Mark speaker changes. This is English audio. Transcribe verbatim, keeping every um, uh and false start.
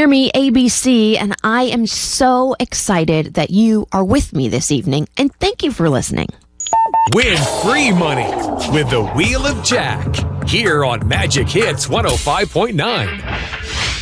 Speaker 1: Hear Me, A B C, and I am so excited that you are with me this evening, and thank you for listening.
Speaker 2: Win free money with the Wheel of Jack here on Magic Hits one oh five point nine.